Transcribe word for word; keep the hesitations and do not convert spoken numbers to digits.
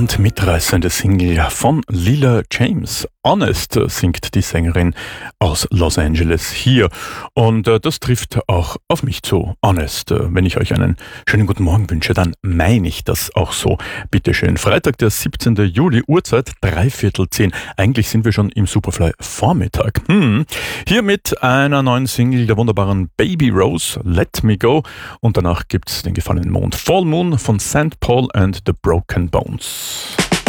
Interessant mitreißende Single von Lila James. Honest singt die Sängerin aus Los Angeles hier. Und äh, das trifft auch auf mich zu. Honest. Äh, wenn ich euch einen schönen guten Morgen wünsche, dann meine ich das auch so. Bitteschön. Freitag, der siebzehnten Juli, Uhrzeit dreiviertel zehn. Eigentlich sind wir schon im Superfly-Vormittag. Hm. Hier mit einer neuen Single der wunderbaren Baby Rose, Let Me Go. Und danach gibt's den gefallenen Mond, Full Moon von Saint Paul and the Broken Bones.